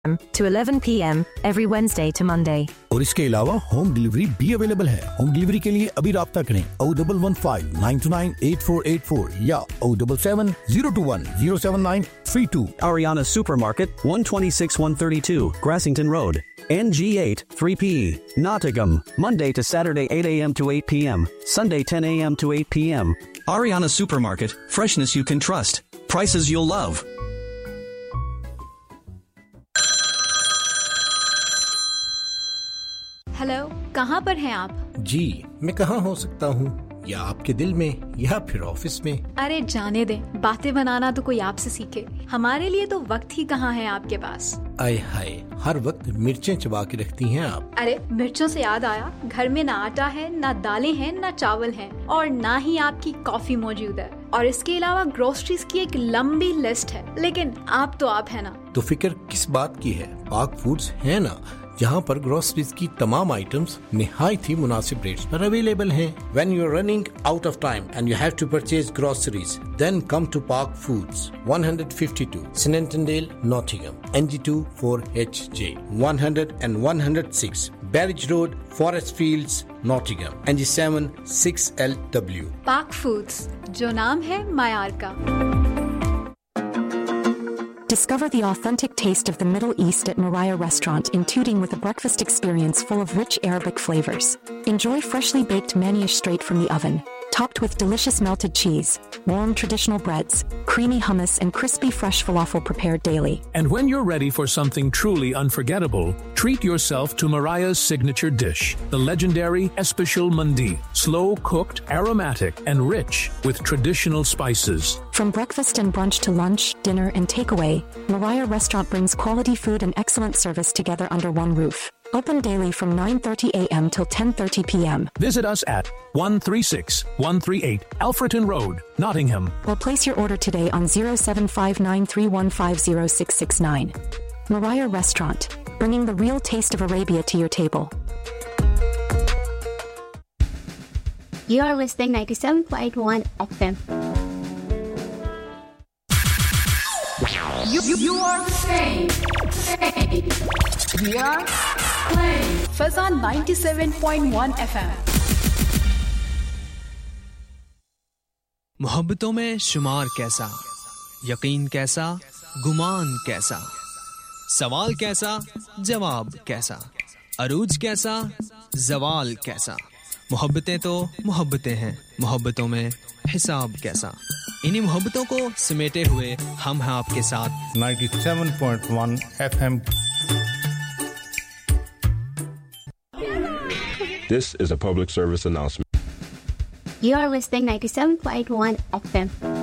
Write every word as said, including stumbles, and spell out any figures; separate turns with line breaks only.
to eleven p m every Wednesday to Monday.
और इसके अलावा होम डिलीवरी भी अवेलेबल है। होम डिलीवरी के लिए अभी राब्ता करें oh one one five nine two nine eight four eight four या oh seven seven zero two one zero seven nine three two.
Ariana Supermarket, one twenty-six one thirty-two, Grassington Road, N G eight three P E, Nottingham, Monday to Saturday eight a m to eight p m, Sunday ten a m to eight p m. Ariana Supermarket, freshness you can trust, prices you'll love.
Hello, कहाँ पर हैं आप?
जी, मैं कहाँ हो सकता हूँ? या आपके दिल में या फिर ऑफिस में?
अरे जाने दे, बातें बनाना तो कोई आपसे सीखे। हमारे लिए तो वक्त ही कहाँ है आपके पास।
आय हाय, हर वक्त मिर्चें चबा के रखती हैं आप।
अरे मिर्चों से याद आया, घर में ना आटा है, ना दालें हैं, ना चावल हैं, और ना ही आपकी कॉफी मौजूद है। और इसके अलावा ग्रोसरीज की एक लंबी लिस्ट है, लेकिन आप तो आप है ना।
तो फिक्र किस बात की है? पाक फूड्स है ना, जहाँ पर ग्रोसरीज की तमाम आइटम्स निहायत ही मुनासिब रेट्स पर अवेलेबल हैं। When you are running out of time and you have to purchase groceries, then come to Park Foods, one fifty-two Snentondale, Nottingham, N G two four H J, one hundred and one oh six Barrage Road, Forest Fields, Nottingham, N G seven six L W.
Park Foods, जो नाम है मायार का।
Discover the authentic taste of the Middle East at Moriah Restaurant in Tooting with a breakfast experience full of rich Arabic flavors. Enjoy freshly baked manish straight from the oven, topped with delicious melted cheese, warm traditional breads, creamy hummus, and crispy fresh falafel prepared daily.
And when you're ready for something truly unforgettable, treat yourself to Mariah's signature dish, the legendary Especial Mandi, slow-cooked, aromatic, and rich with traditional spices.
From breakfast and brunch to lunch, dinner, and takeaway, Mariah Restaurant brings quality food and excellent service together under one roof. Open daily from nine thirty a m till ten thirty p m.
Visit us at one thirty-six one thirty-eight Alfreton Road, Nottingham.
Or place your order today on zero seven five nine three one five zero six six nine. Mariah Restaurant, bringing the real taste of Arabia to your table.
You are listening ninety-seven point one F M.
You, you, you are saying, saying, we are playing
Fazan ninety-seven point one F M.
मोहब्बतों में शुमार कैसा, यकीन कैसा, गुमान कैसा, सवाल कैसा, जवाब कैसा, अरूज कैसा, जवाल कैसा। मोहब्बतें तो मोहब्बतें हैं, मोहब्बतों में हिसाब कैसा। इन्हीं मोहब्बतों को समेटे हुए हम हैं आपके साथ
ninety-seven point one F M.
This is a public service announcement.
You are listening ninety-seven point one F M.